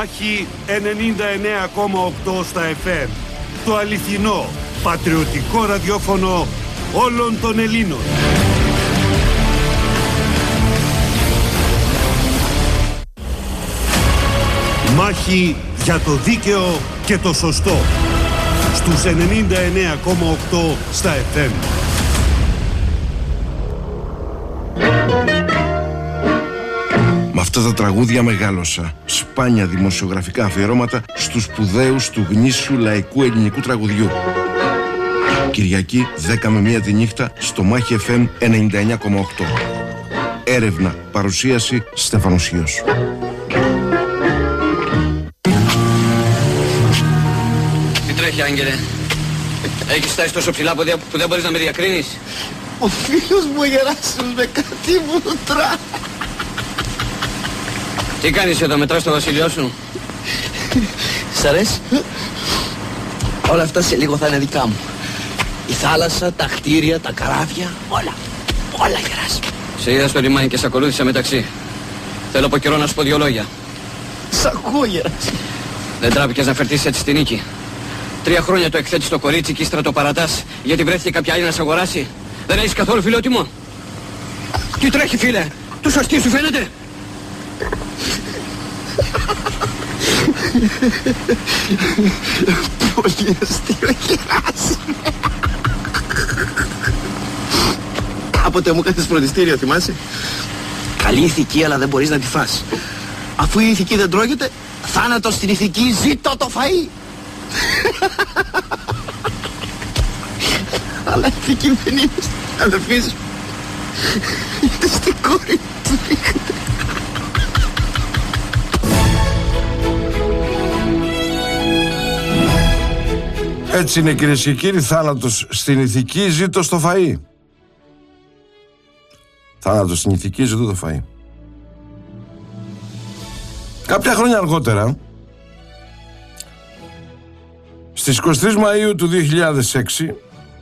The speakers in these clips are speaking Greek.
Μάχη 99,8 στα FM. Το αληθινό, πατριωτικό ραδιόφωνο όλων των Ελλήνων. Μάχη για το δίκαιο και το σωστό. Στους 99,8 στα FM. Με αυτά τα τραγούδια μεγάλωσα. Σπάνια δημοσιογραφικά αφιερώματα στους σπουδαίους του γνήσιου λαϊκού ελληνικού τραγουδιού. Κυριακή 10 με 1 τη νύχτα στο Μάχη FM 99,8. Έρευνα, παρουσίαση Στέφανος Χίος. Τι τρέχει, Άγγελε? Έχεις φτάσει τόσο ψηλά που δεν μπορείς να με διακρίνεις? Ο φίλος μου ο Γεράσιμος με κάτι μούτρα. Τι κάνεις εδώ, μετράς το βασίλειό σου? Σ' αρέσει? Όλα αυτά σε λίγο θα είναι δικά μου. Η θάλασσα, τα κτίρια, τα καράβια, όλα Γεράσιμο. Σε είδα στο λιμάνι και σε ακολούθησα μεταξύ. Θέλω από καιρό να σου πω 2 λόγια. Σ' ακούω, Γεράσιμο. Δεν τράπηκες να φερθείς έτσι στη νίκη? 3 χρόνια το εκθέτεις το κορίτσι και ύστερα το παρατάς γιατί βρέθηκε κάποια άλλη να σε αγοράσει. Δεν έχεις καθόλου φιλότιμο? Τι τρέχει, φίλε? Τους αστείο σου φαίνεται? Πολύ αστείο, Γεράσιμο. Κάποτε μου έκανες φροντιστήριο, θυμάσαι? Καλή ηθική, αλλά δεν μπορείς να τη φας. Αφού η ηθική δεν τρώγεται, θάνατο στην ηθική, ζήτω το φαΐ. Αλλά ηθική δεν είναι στην αδερφή σου. Είναι στην κόρη του. Έτσι είναι, κυρίες και κύριοι, θάνατος στην ηθική, ζήτω στο φαΐ. Θάνατος στην ηθική, ζήτω το φαΐ. Κάποια χρόνια αργότερα, στις 23 Μαΐου του 2006,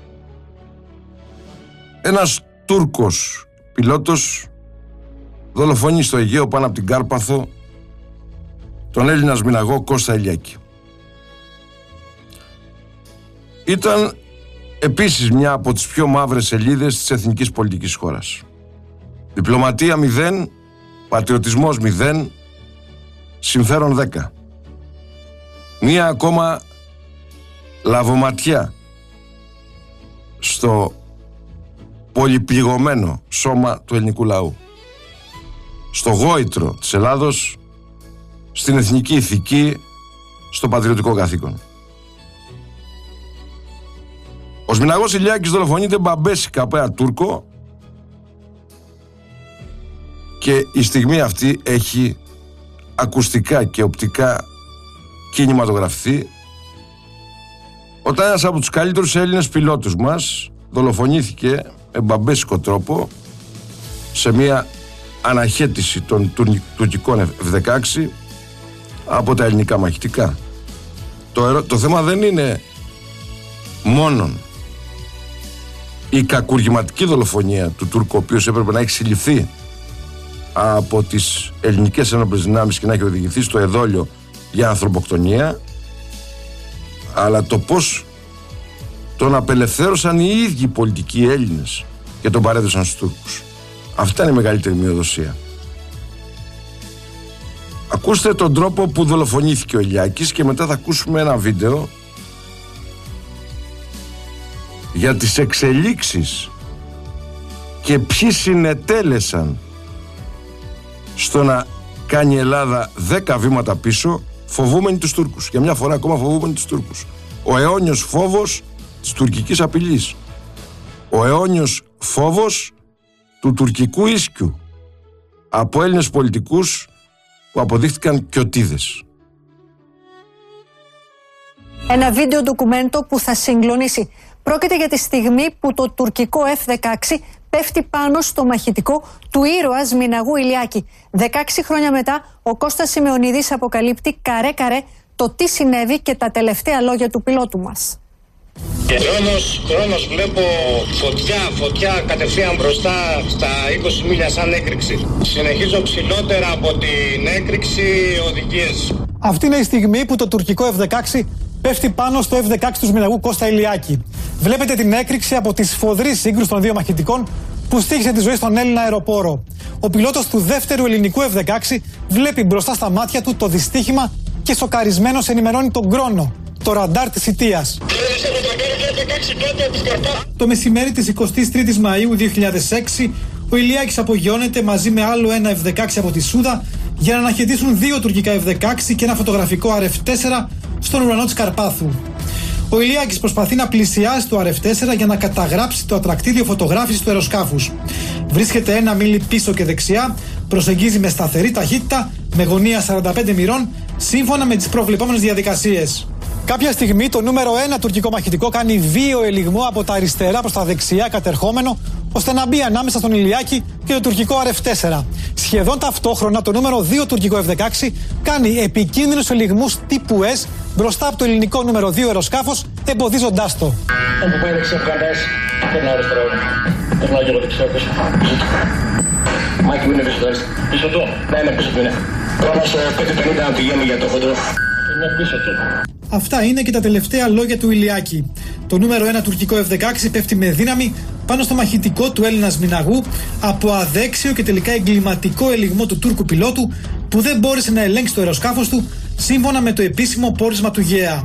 ένας Τούρκος πιλότος δολοφονεί στο Αιγαίο πάνω από την Κάρπαθο τον Έλληνα σμηναγό Κώστα Ηλιάκη. Ήταν επίσης μια από τις πιο μαύρες σελίδες της εθνικής πολιτικής χώρας. Διπλωματία 0, πατριωτισμός 0, συμφέρον 10. Μία ακόμα λαβοματιά στο πολυπληγωμένο σώμα του ελληνικού λαού. Στο γόητρο της Ελλάδος, στην εθνική ηθική, στο πατριωτικό καθήκον. Ο σμηναγός Ηλιάκης δολοφονείται μπαμπέσικα από ένα Τούρκο και η στιγμή αυτή έχει ακουστικά και οπτικά κινηματογραφηθεί όταν ένας από τους καλύτερους Έλληνες πιλότους μας δολοφονήθηκε με μπαμπέσικο τρόπο σε μια αναχέτηση των τουρκικών F-16 από τα ελληνικά μαχητικά. Το θέμα δεν είναι μόνον η κακουργηματική δολοφονία του Τούρκου, ο οποίος έπρεπε να έχει συλληφθεί από τις ελληνικές ενόπλες δυνάμεις και να έχει οδηγηθεί στο εδόλιο για ανθρωποκτονία, αλλά το πώς τον απελευθέρωσαν οι ίδιοι πολιτικοί Έλληνες και τον παρέδωσαν στους Τούρκους. Αυτή ήταν η μεγαλύτερη μειοδοσία. Ακούστε τον τρόπο που δολοφονήθηκε ο Ηλιάκης και μετά θα ακούσουμε ένα βίντεο για τις εξελίξεις και ποιοι συνετέλεσαν στο να κάνει η Ελλάδα 10 βήματα πίσω, φοβούμενοι τους Τούρκους. Για μια φορά ακόμα φοβούμενοι τους Τούρκους. Ο αιώνιος φόβος της τουρκικής απειλής. Ο αιώνιος φόβος του τουρκικού ίσκιου από Έλληνες πολιτικούς που αποδείχτηκαν κιωτίδες. Ένα βίντεο ντοκουμέντο που θα συγκλονίσει. Πρόκειται για τη στιγμή που το τουρκικό F-16 πέφτει πάνω στο μαχητικό του ήρωα σμηναγού Ηλιάκη. 16 χρόνια μετά, ο Κώστας Σημεωνίδης αποκαλύπτει καρέ-καρέ το τι συνέβη και τα τελευταία λόγια του πιλότου μας. Χρόνος βλέπω φωτιά κατευθείαν μπροστά στα 20 μίλια σαν έκρηξη. Συνεχίζω ψηλότερα από την έκρηξη οδηγίες. Αυτή είναι η στιγμή που το τουρκικό F-16 πέφτει πάνω στο F-16 του Σμιναγού Κώστα Ηλιάκη. Βλέπετε την έκρηξη από τη σφοδρή σύγκρουση των δύο μαχητικών που στοίχησε τη ζωή στον Έλληνα αεροπόρο. Ο πιλότος του δεύτερου ελληνικού F-16 βλέπει μπροστά στα μάτια του το δυστύχημα και σοκαρισμένος ενημερώνει τον Κρόνο, το ραντάρ της Ιτίας. Το μεσημέρι της 23ης Μαΐου 2006, ο Ηλιάκης απογειώνεται μαζί με άλλο ένα F-16 από τη Σούδα για να αναχαιτήσουν δύο τουρκικά F-16 και ένα φωτογραφικό RF-4 στον ουρανό της Καρπάθου. Ο Ηλιάκης προσπαθεί να πλησιάσει το RF-4 για να καταγράψει το ατρακτήριο φωτογράφησης του αεροσκάφους. Βρίσκεται ένα μίλι πίσω και δεξιά, προσεγγίζει με σταθερή ταχύτητα, με γωνία 45 μοιρών, σύμφωνα με τις προβλεπόμενες διαδικασίες. Κάποια στιγμή το νούμερο 1 τουρκικό μαχητικό κάνει βίαιο ελιγμό από τα αριστερά προς τα δεξιά κατερχόμενο, ώστε να μπει ανάμεσα στον Ηλιάκη και το τουρκικό RF-4. Σχεδόν ταυτόχρονα το νούμερο 2 τουρκικό F-16 κάνει επικίνδυνους ελιγμούς τύπου S μπροστά από το ελληνικό νούμερο 2 αεροσκάφος, εμποδίζοντάς το. Όπου πάει δεξιά που καντάς, περνάω αριστερά. Περνάω και εγώ δεξιά πίσω. Μάκη μου είναι πίσω τώρα. Πίσω του. Ναι, είναι πίσω του είναι. Τώρα στο 550 να πηγαίνει για το χοντρό. Είναι πίσω του. Αυτά είναι και τα τελευταία λόγια του Ηλιάκη. Το νούμερο 1 τουρκικό F-16 πέφτει με δύναμη πάνω στο μαχητικό του Έλληνα Σμιναγού από αδέξιο και τελικά εγκληματικό ελιγμό του Τούρκου πιλότου που δεν μπόρεσε να ελέγξει το αεροσκάφος του σύμφωνα με το επίσημο πόρισμα του ΓΕΑ.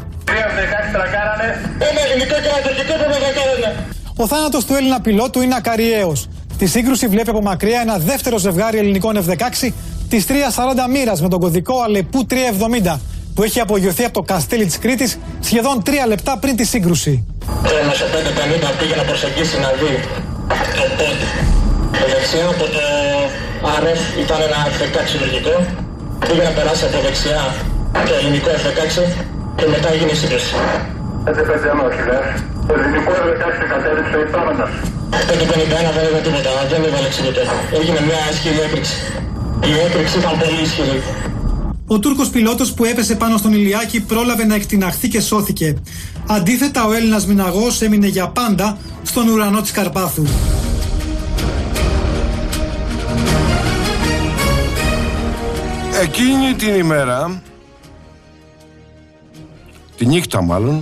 Ο θάνατος του Έλληνα πιλότου είναι ακαριαίος. Τη σύγκρουση βλέπει από μακριά ένα δεύτερο ζευγάρι ελληνικών F-16 της 340 μοίρας με τον κωδικό Αλεπού 370 που έχει απογειωθεί από το καστέλι της Κρήτης σχεδόν 3 λεπτά πριν τη σύγκρουση. Μέσα 550 πήγε να προσεγγίσει να δει το πόντ. Το δεξιά από το RF ήταν ένα F-16 λογικό. Πήγε να περάσει από δεξιά το ελληνικό F-16 και μετά έγινε η σύγκρουση. 5-5 όχι δε. Το ελληνικό F-16 κατέληξε υπάμενας. 5-51 δεν είδε τίποτα, δεν έβαλε ξύλωτο. Έγινε μια ισχυρή έκρηξη. Η έκρηξη ήταν πολύ ισχυρή. Ο Τούρκος πιλότος που έπεσε πάνω στον Ηλιάκη πρόλαβε να εκτιναχθεί και σώθηκε. Αντίθετα, ο Έλληνας Μιναγός έμεινε για πάντα στον ουρανό της Καρπάθου. Εκείνη την ημέρα, τη νύχτα μάλλον,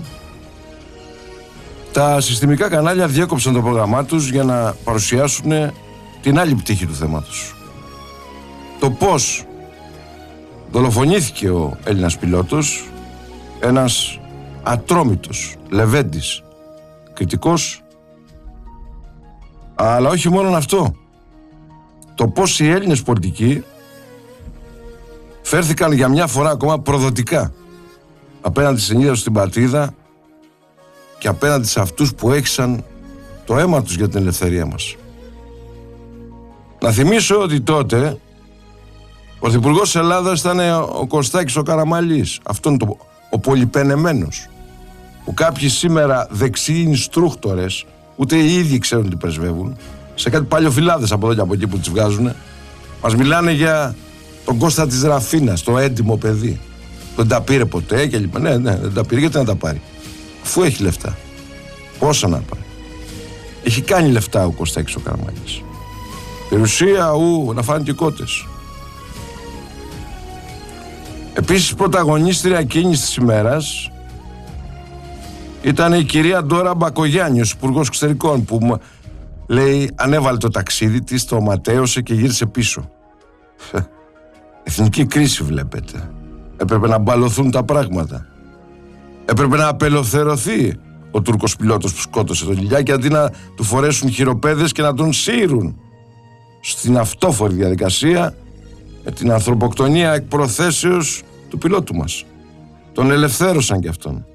τα συστημικά κανάλια διέκοψαν το πρόγραμμά τους για να παρουσιάσουν την άλλη πτυχή του θέματος. Το πώς δολοφονήθηκε ο Έλληνας πιλότος, ένας ατρόμητος, λεβέντης, κριτικός, αλλά όχι μόνο αυτό. Το πώς οι Έλληνες πολιτικοί φέρθηκαν για μια φορά ακόμα προδοτικά απέναντι στην ίδια στην πατρίδα και απέναντι σε αυτούς που έχισαν το αίμα τους για την ελευθερία μας. Να θυμίσω ότι τότε ο Πρωθυπουργός της Ελλάδας ήταν ο Κωστάκης ο Καραμαλής. Αυτό είναι ο πολυπενεμένος, που κάποιοι σήμερα δεξιοί ινστρούκτορες, ούτε οι ίδιοι ξέρουν τι πρεσβεύουν, σε κάτι παλιοφυλάδες από εδώ και από εκεί που τις βγάζουν, μας μιλάνε για τον Κώστα της Ραφίνας, το έντιμο παιδί. Δεν τα πήρε ποτέ και λοιπά. Ναι, δεν τα πήρε, γιατί να τα πάρει, αφού έχει λεφτά. Πόσα να πάρει. Έχει κάνει λεφτά ο Κωστάκης ο Καραμαλής. Περιουσία να φάνε και κότες. Επίσης πρωταγωνίστρια εκείνης της ημέρας ήταν η κυρία Ντόρα Μπακογιάννη, ο υπουργός εξωτερικών, που λέει ανέβαλε το ταξίδι της, το ματέωσε και γύρισε πίσω. Εθνική κρίση βλέπετε. Έπρεπε να μπαλωθούν τα πράγματα. Έπρεπε να απελευθερωθεί ο Τούρκος πιλότος που σκότωσε τον Ηλιάκη, αντί να του φορέσουν χειροπέδες και να τον σύρουν στην αυτόφορη διαδικασία με την ανθρωποκτονία εκ προθέσεως του πιλότου μας. Τον ελευθέρωσαν κι αυτόν.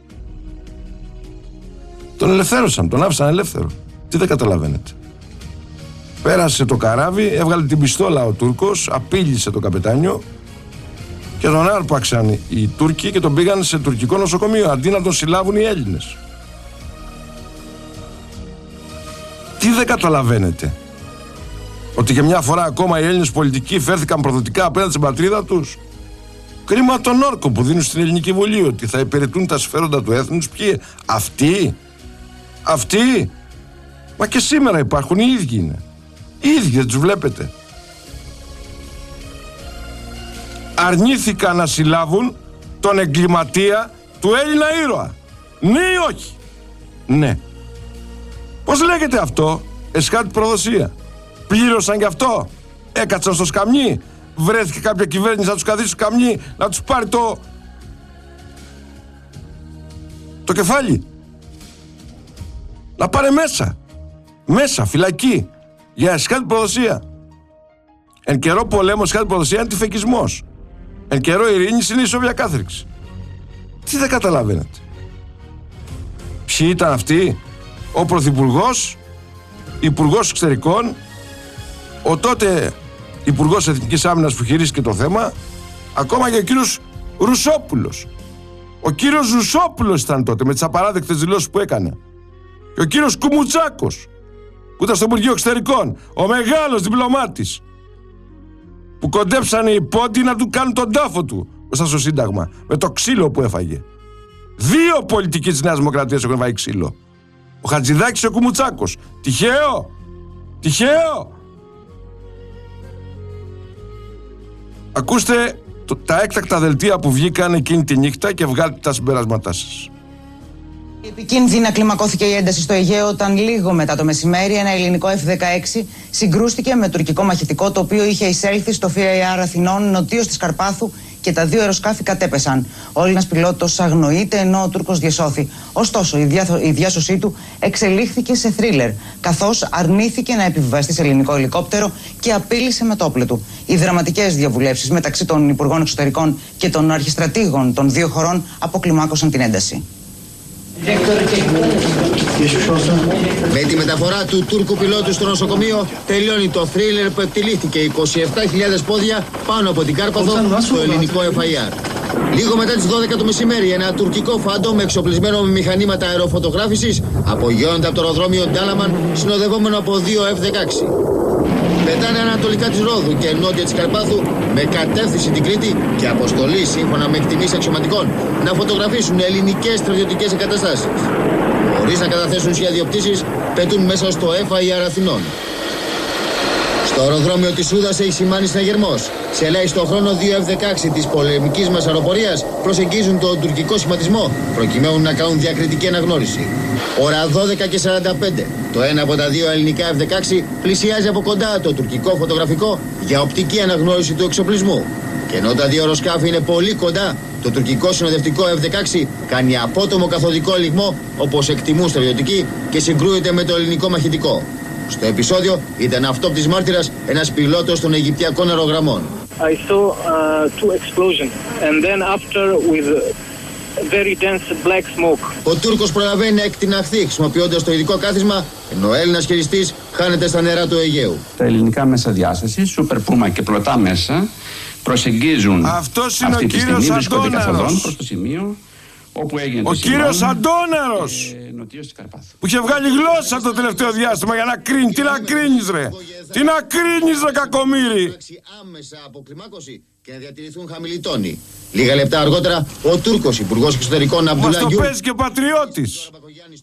Τον ελευθέρωσαν, τον άφησαν ελεύθερο. Τι δεν καταλαβαίνετε. Πέρασε το καράβι, έβγαλε την πιστόλα ο Τούρκος, απείλησε τον καπετάνιο και τον άρπαξαν οι Τούρκοι και τον πήγαν σε τουρκικό νοσοκομείο αντί να τον συλλάβουν οι Έλληνες. Τι δεν καταλαβαίνετε. Ότι για μια φορά ακόμα οι Έλληνες πολιτικοί φέρθηκαν προδοτικά απέναντι στην πατρίδα τους. Κρίμα τον όρκο που δίνουν στην Ελληνική Βουλή, ότι θα υπηρετούν τα συμφέροντα του έθνους. Ποιοι? Αυτοί. Μα και σήμερα υπάρχουν, οι ίδιοι είναι. Οι ίδιοι, δεν τους βλέπετε. αρνήθηκαν να συλλάβουν τον εγκληματία του Έλληνα ήρωα. Ναι ή όχι? Ναι. Πώς λέγεται αυτό? Εσχάτη προδοσία. Πλήρωσαν γι' αυτό? Έκατσαν στο σκαμνί? Βρέθηκε κάποια κυβέρνηση να τους καθίσει στο σκαμνί, να τους πάρει το κεφάλι? Να πάρε μέσα, φυλακή, για εσχάτη προδοσία. Εν καιρό πολέμου εσχάτη προδοσία είναι τυφεκισμός. Εν καιρό ειρήνης είναι η ισόβια κάθριξη. Τι δεν καταλαβαίνετε? Ποιοι ήταν αυτοί? Ο Πρωθυπουργός, Υπουργός Εξωτερικών, ο τότε Υπουργός Εθνικής Άμυνας που χειρίστηκε το θέμα, ακόμα και ο κύριος Ρουσόπουλος. Ο κύριος Ρουσόπουλος ήταν τότε με τις απαράδεκτες δηλώσεις που έκανε. Και ο κύριος Κουμουτσάκος που ήταν στο Υπουργείο Εξωτερικών, ο μεγάλος διπλωμάτης, που κοντέψανε οι πόντιοι να του κάνουν τον τάφο του μπροστά στο Σύνταγμα με το ξύλο που έφαγε. 2 πολιτικοί της Νέας Δημοκρατίας έχουν φάει ξύλο. Ο Χατζηδάκης και ο Κουμουτσάκος. Τυχαίο. Ακούστε τα έκτακτα δελτία που βγήκαν εκείνη τη νύχτα και βγάλτε τα συμπεράσματά σας. Επικίνδυνα κλιμακώθηκε η ένταση στο Αιγαίο όταν λίγο μετά το μεσημέρι ένα ελληνικό F-16 συγκρούστηκε με τουρκικό μαχητικό το οποίο είχε εισέλθει στο FAR Αθηνών νοτίως της Καρπάθου και τα 2 αεροσκάφη κατέπεσαν. Ο Έλληνας πιλότος αγνοείται ενώ ο Τούρκος διασώθη. Ωστόσο, η διάσωσή του εξελίχθηκε σε θρίλερ, καθώς αρνήθηκε να επιβιβαστεί σε ελληνικό ελικόπτερο και απείλησε με το όπλο του. Οι δραματικές διαβουλεύσεις μεταξύ των Υπουργών Εξωτερικών και των αρχιστρατήγων των 2 χωρών αποκλιμάκωσαν την ένταση. Με τη μεταφορά του Τούρκου πιλότου στο νοσοκομείο τελειώνει το θρίλερ που εκτελήθηκε 27.000 πόδια πάνω από την Κάρπαθο στο ελληνικό FAR. Λίγο μετά τις 12 το μεσημέρι ένα τουρκικό φάντομ εξοπλισμένο με μηχανήματα αεροφωτογράφησης απογειώνεται από το αεροδρόμιο Ντάλαμαν συνοδευόμενο από 2 F-16. Πετάνε ανατολικά της Ρόδου και νότια της Καρπάθου με κατεύθυνση την Κρήτη και αποστολή σύμφωνα με εκτιμήσεις αξιωματικών να φωτογραφίσουν ελληνικές στρατιωτικές εγκαταστάσεις. Χωρίς να καταθέσουν σχέδιο πτήσης, πετούν μέσα στο FAR Αθηνών. Στο αεροδρόμιο της Σούδας έχει σημάνει συναγερμός. Σε ελάχιστο χρόνο 2 F-16 της πολεμικής μας αεροπορίας προσεγγίζουν τον τουρκικό σχηματισμό προκειμένου να κάνουν διακριτική αναγνώριση. Ώρα 12:45. Το ένα από τα 2 ελληνικά F-16 πλησιάζει από κοντά το τουρκικό φωτογραφικό για οπτική αναγνώριση του εξοπλισμού. Και ενώ τα 2 αεροσκάφη είναι πολύ κοντά, το τουρκικό συνοδευτικό F-16 κάνει απότομο καθοδικό ελιγμό όπως εκτιμούν στρατιωτικοί και συγκρούεται με το ελληνικό μαχητικό. Στο επεισόδιο ήταν αυτόπτης μάρτυρας ένας πιλότος των Αιγυπτιακών αερογραμμών. I saw 2 explosions and then after with very dense black smoke. Ο Τούρκος προλαβαίνει να εκτιναχθεί χρησιμοποιώντας το ειδικό κάθισμα, ενώ ο Έλληνας χειριστής χάνεται στα νερά του Αιγαίου. Τα ελληνικά μέσα διάσταση, Super Puma και πλωτά μέσα, προσεγγίζουν αυτή τη στιγμή, βρίσκονται καθοδόν προς το σημείο όπου έγινε ο κύριος Αντώναρος που είχε βγάλει γλώσσα το τελευταίο διάστημα για να κρίνει. Τι να κρίνεις ρε? Τι να κρίνεις ρε κακομοίρη? Άμεσα αποκλιμάκωση και να διατηρηθούν χαμηλοί τόνοι. Λίγα λεπτά αργότερα ο Τούρκος Υπουργός Εξωτερικών Αμπτουλά Γκιούλ, μας το παίζει και πατριώτης.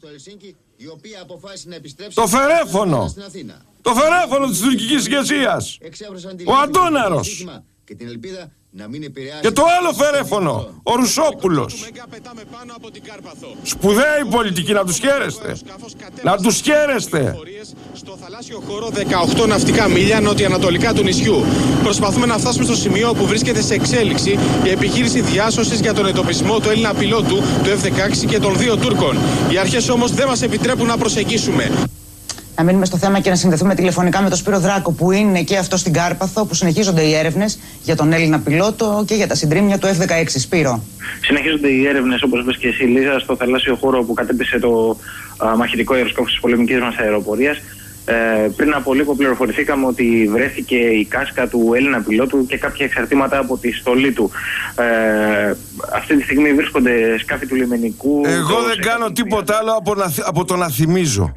Το φερέφωνο. Το φερέφωνο της τουρκικής ηγεσίας. Ο Αντώναρος. Και την ελπίδα να μην επηρεάσει. Και το άλλο φερέφωνο, ο Ρουσόπουλος. Σπουδαίοι πολιτικοί, να τους χαίρεστε. Να τους χαίρεστε. Στο θαλάσσιο χώρο 18 ναυτικά μίλια νότια-ανατολικά του νησιού. Προσπαθούμε να φτάσουμε στο σημείο όπου βρίσκεται σε εξέλιξη η επιχείρηση διάσωσης για τον εντοπισμό του Έλληνα πιλότου, του F-16 και των 2 Τούρκων. Οι αρχές όμως δεν μας επιτρέπουν να προσεγγίσουμε. Να μείνουμε στο θέμα και να συνδεθούμε τηλεφωνικά με τον Σπύρο Δράκο, που είναι και αυτό στην Κάρπαθο, που συνεχίζονται οι έρευνες για τον Έλληνα πιλότο και για τα συντρίμμια του F-16. Σπύρο. Συνεχίζονται οι έρευνες, όπως είπες και εσύ, Λίζα, στο θαλάσσιο χώρο που κατέπεσε το μαχητικό αεροσκάφος της πολεμικής μας αεροπορίας. Πριν από λίγο πληροφορηθήκαμε ότι βρέθηκε η κάσκα του Έλληνα πιλότου και κάποια εξαρτήματα από τη στολή του. Αυτή τη στιγμή βρίσκονται σκάφη του λιμενικού. Εγώ δεν κάνω τίποτα άλλο από το να θυμίζω.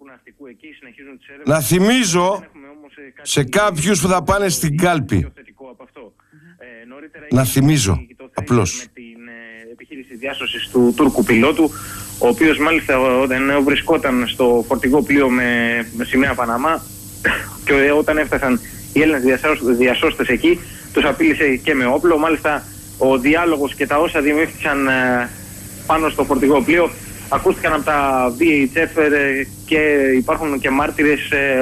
Να θυμίζω σε κάποιους που θα πάνε στην κάλπη. Να θυμίζω, απλώς. Με την επιχείρηση διάσωσης του Τούρκου πιλότου, ο οποίος μάλιστα όταν βρισκόταν στο φορτηγό πλοίο με σημαία Παναμά και όταν έφτασαν οι Έλληνες διασώστες εκεί, τους απείλησε και με όπλο. Μάλιστα ο διάλογος και τα όσα διεμήφθησαν πάνω στο φορτηγό πλοίο ακούστηκαν από τα VHF και υπάρχουν και μάρτυρες.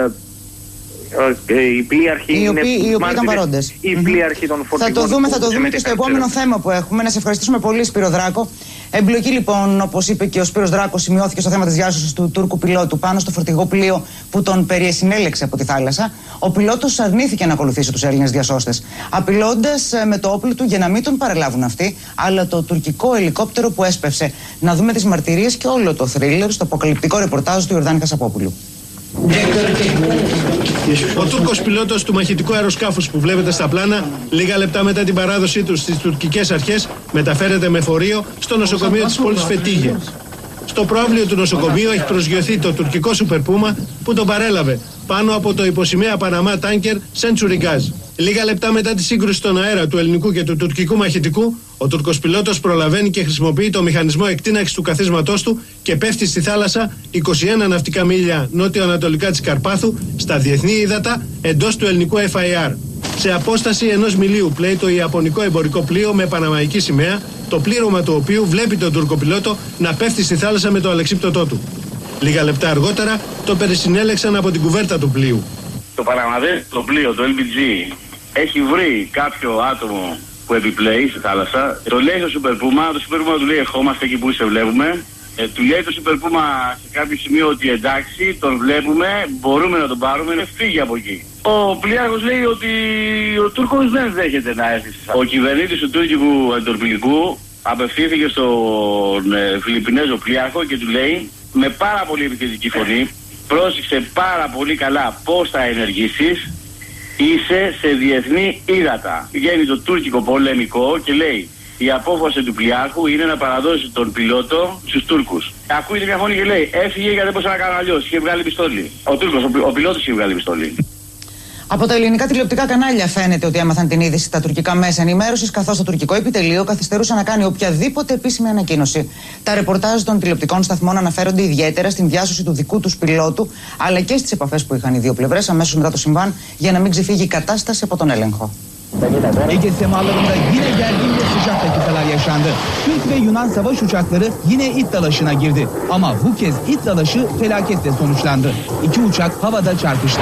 Οι πλοίαρχοι οι οποίοι ήταν παρόντες. Οι πλοίαρχοι των φορτηγών. Θα το δούμε και στο επόμενο θέμα που έχουμε. Να σε ευχαριστήσουμε πολύ, Σπύρο Δράκο. Εμπλοκή λοιπόν, όπως είπε και ο Σπύρος Δράκος, σημειώθηκε στο θέμα της διάσωσης του Τούρκου πιλότου πάνω στο φορτηγό πλοίο που τον περιεσυνέλεξε από τη θάλασσα. Ο πιλότος αρνήθηκε να ακολουθήσει τους Έλληνες διασώστες, απειλώντας με το όπλο του για να μην τον παρελάβουν αυτοί, αλλά το τουρκικό ελικόπτερο που έσπευσε. Να δούμε τις μαρτυρίες και όλο το θρίλερ στο αποκαλυπτικό ρεπορτάζ του Ιορδάνη Χασαπόπουλου. Ο Τούρκος πιλότος του μαχητικού αεροσκάφους που βλέπετε στα πλάνα, λίγα λεπτά μετά την παράδοσή του στις τουρκικές αρχές, μεταφέρεται με φορείο στο νοσοκομείο της πόλης Φετίγε. Στο προαύλιο του νοσοκομείου έχει προσγειωθεί το τουρκικό Super Puma που τον παρέλαβε πάνω από το υποσημαία Παναμά τάνκερ Century Gas. Λίγα λεπτά μετά τη σύγκρουση στον αέρα του ελληνικού και του τουρκικού μαχητικού, ο Τούρκος πιλότος προλαβαίνει και χρησιμοποιεί το μηχανισμό εκτείναξης του καθίσματός του και πέφτει στη θάλασσα 21 ναυτικά μίλια νότιο-ανατολικά της Καρπάθου, στα διεθνή ύδατα εντός του ελληνικού FIR. Σε απόσταση 1 μιλίου πλέει το ιαπωνικό εμπορικό πλοίο με παναμαϊκή σημαία, το πλήρωμα του οποίου βλέπει τον Τούρκο πιλότο να πέφτει στη θάλασσα με το αλεξίπτωτό του. Λίγα λεπτά αργότερα το περισυνέλεξαν από την κουβέρτα του πλοίου. Το Παναμαδέ, το πλοίο, το LBG, έχει βρει κάποιο άτομο που επιπλέει στη θάλασσα. Το λέει στο Super Puma, το Super Puma του λέει ερχόμαστε εκεί που σε βλέπουμε. Του λέει το Super Puma σε κάποιο σημείο ότι εντάξει, τον βλέπουμε, μπορούμε να τον πάρουμε, φύγει από εκεί. Ο πλοίαρχος λέει ότι ο Τούρκος δεν δέχεται να έρθει. Ο κυβερνήτης του τουρκικού εντορπιλικού απευθύνθηκε στον Φιλιππινέζο πλοίαρχο και του λέει με πάρα πολύ επιθετική φωνή, πρόσεξε πάρα πολύ καλά πώς θα ενεργήσεις, είσαι σε διεθνή ύδατα. Βγαίνει το τουρκικό πολεμικό και λέει η απόφαση του πλοιάρχου είναι να παραδώσει τον πιλότο στους Τούρκους. Ακούγεται μια φωνή και λέει έφυγε γιατί δεν μπορούσα να κάνω αλλιώς, είχε βγάλει πιστόλι. Ο Τούρκος, ο πιλότος είχε βγάλει πιστόλι. Από τα ελληνικά τηλεοπτικά κανάλια φαίνεται ότι έμαθαν την είδηση τα τουρκικά μέσα ενημέρωσης, καθώς το τουρκικό επιτελείο καθυστερούσε να κάνει οποιαδήποτε επίσημη ανακοίνωση. Τα ρεπορτάζ των τηλεοπτικών σταθμών αναφέρονται ιδιαίτερα στην διάσωση του δικού τους πιλότου, αλλά και στις επαφές που είχαν οι δύο πλευρές αμέσως μετά το συμβάν για να μην ξεφύγει η κατάσταση από τον έλεγχο. Ege semalarında yine gergin ve sıcak dakikalar yaşandı. Türk ve Yunan savaş uçakları yine it dalaşına girdi. Ama bu kez it dalaşı felaketle sonuçlandı. İki uçak havada çarpıştı.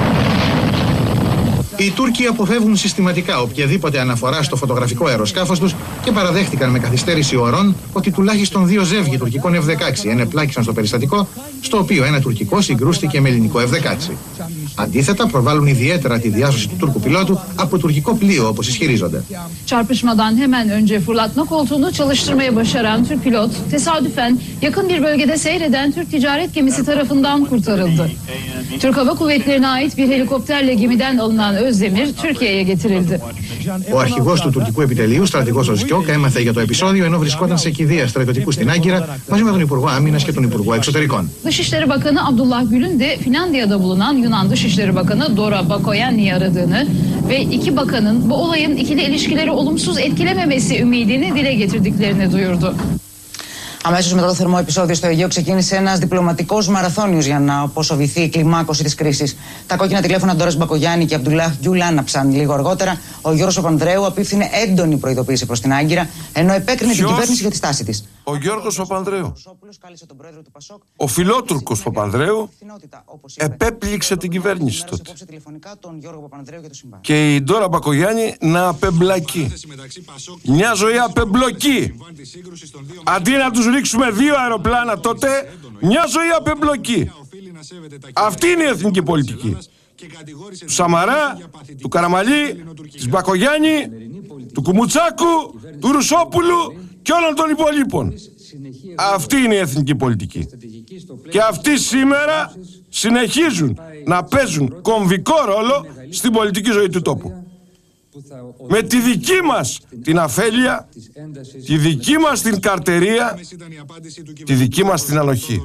Οι Τούρκοι αποφεύγουν συστηματικά οποιαδήποτε αναφορά στο φωτογραφικό αεροσκάφος τους και παραδέχτηκαν με καθυστέρηση ωρών ότι τουλάχιστον 2 ζεύγοι τουρκικών F-16 ενεπλάκησαν στο περιστατικό, στο οποίο ένα τουρκικό συγκρούστηκε με ελληνικό F-16. Αντίθετα, προβάλλουν ιδιαίτερα τη διάσωση του Τούρκου πιλότου από τουρκικό πλοίο, όπως ισχυρίζονται. Çarpışmadan hemen önce fırlatma koltuğunu çalıştırmaya başaran Türk pilot tesadüfen yakın bir bölgede seyreden Türk ticaret gemisi tarafından kurtarıldı. Türk Hava Kuvvetleri'ne ait bir helikopterle gemiden alınan Özdemir Türkiye'ye getirildi. Ο αρχηγός του τουρκικού επιτελείου, στρατηγός Οσκιόκ, έμαθε για το επεισόδιο ενώ βρισκόταν σε κηδεία στρατιωτικού στην Άγκυρα μαζί με τον Υπουργό Άμυνας και τον Υπουργό Εξωτερικών. Dışişleri Bakanı Abdullah Gül'ün de Finlandiya'da bulunan Yunan Dışişleri Bakanı Dora Bakoyanni'yi aradığını ve iki bakanın bu olayın ikili ilişkileri olumsuz etkilememesi ümidini dile getirdiklerini duyurdu. Αμέσως μετά το θερμό επεισόδιο στο Αιγαίο ξεκίνησε ένας διπλωματικός μαραθώνιος για να αποσοβηθεί η κλιμάκωση της κρίσης. Τα κόκκινα τηλέφωνα Ντόρας Μπακογιάννη και Αμπτουλάχ Γκιούλ άναψαν λίγο αργότερα. Ο Γιώργος Παπανδρέου απίφθινε έντονη προειδοποίηση προς την Άγκυρα, ενώ επέκρινε την κυβέρνηση για τη στάση της. Ο Γιώργος Παπανδρέου. Ο φιλότουρκος Παπανδρέου επέπληξε την κυβέρνηση τότε. Και η Ντόρα Μπακογιάννη να απεμπλακεί. Μια ζωή απεμπλοκή. Αντί να τους ρίξουμε 2 αεροπλάνα τότε, μια ζωή απεμπλοκή. Αυτή είναι η εθνική πολιτική. Του Σαμαρά, του Καραμαλή, της Μπακογιάννη, του Κουμουτσάκου, του Ρουσόπουλου και όλων των υπολείπων. Αυτή είναι η εθνική πολιτική. Και αυτοί σήμερα συνεχίζουν να παίζουν κομβικό ρόλο στην πολιτική ζωή του τόπου. Με τη δική μας την αφέλεια, τη δική μας την καρτερία, τη δική μας την ανοχή.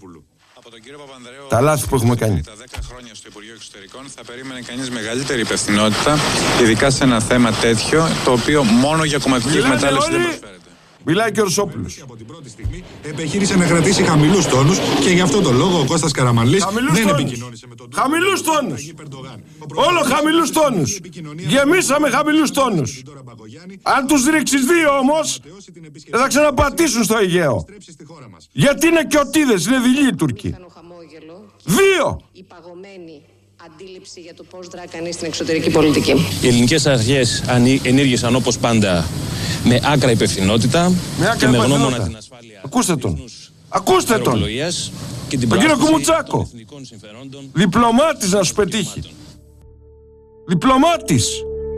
Τα λάθη που έχουμε κάνει. Τα 10 χρόνια στο Υπουργείο Εξωτερικών θα περίμενε κανείς μεγαλύτερη υπευθυνότητα, ειδικά σε ένα θέμα τέτοιο, το οποίο μόνο για κομματική εκμετάλλευση δεν προσφέρεται. Μιλάει και ο Ρωσόπουλος. Από την πρώτη στιγμή επιχείρησε να κρατήσει χαμηλούς τόνους και γι' αυτό τον λόγο ο Κώστας Καραμανλής δεν επικοινώνησε με τον χαμηλούς τόνους. Όλο χαμηλούς τόνους. Γεμίσαμε χαμηλούς τόνους. Αν τους ρίξεις δύο όμως, δεν θα ξαναπατήσουν στο Αιγαίο. Γιατί είναι κοιοτίδες, είναι δειλοί οι Τούρκοι. Δύο. Η παγωμένη αντίληψη για το πώς δρά κανείς στην εξωτερική πολιτική. Οι ελληνικές αρχές ενήργησαν όπως πάντα με άκρα υπευθυνότητα και με γνώμονα την ασφάλεια. Ακούστε τον. Ακούστε τον. Τον κύριο Κουμουτσάκο. Διπλωμάτης να σου πετύχει. Διπλωμάτης.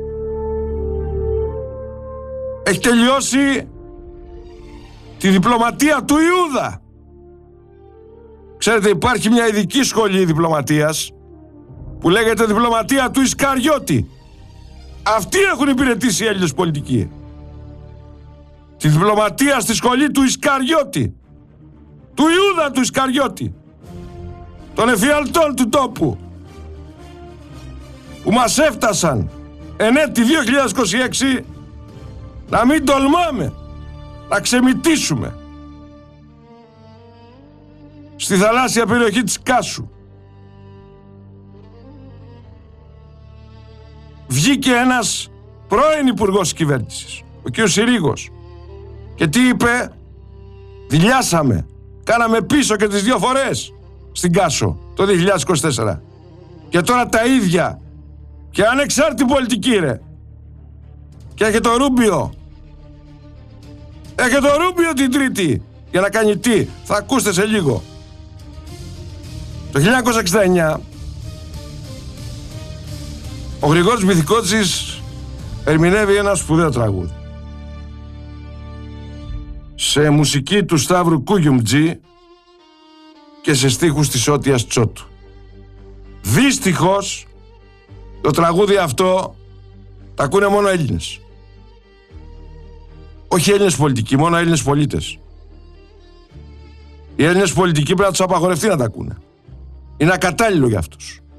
Έχει τελειώσει τη διπλωματία του Ιούδα. Ξέρετε, υπάρχει μια ειδική σχολή διπλωματίας που λέγεται διπλωματία του Ισκαριώτη. Αυτοί έχουν υπηρετήσει οι Έλληνες πολιτικοί. Τη διπλωματία στη σχολή του Ισκαριώτη. Του Ιούδα του Ισκαριώτη. Των εφιαλτών του τόπου. Που μας έφτασαν εν έτη 2026 να μην τολμάμε να ξεμητήσουμε στη θαλάσσια περιοχή της Κάσου. Βγήκε ένας πρώην υπουργός της κυβέρνησης, ο κ. Συρίγος, και τι είπε? Δηλιάσαμε, κάναμε πίσω και τις δύο φορές στην Κάσο το 2024 και τώρα τα ίδια και ανεξάρτητη πολιτική ρε. Και έχει το Ρούμπιο. Έχει το Ρούμπιο την Τρίτη για να κάνει τι? Θα ακούσετε σε λίγο. Το 1969 ο Γρηγόρης Μυθικότσης ερμηνεύει ένα σπουδαίο τραγούδι σε μουσική του Σταύρου Κούγιουμτζή και σε στίχους της Ότιας Τσότου. Δυστυχώς το τραγούδι αυτό τα ακούνε μόνο Έλληνες. Όχι Έλληνες πολιτικοί, μόνο Έλληνες πολίτες. Οι Έλληνες πολιτικοί πρέπει να τους απαγορευτεί να τα ακούνε. Είναι ακατάλληλο για αυτούς.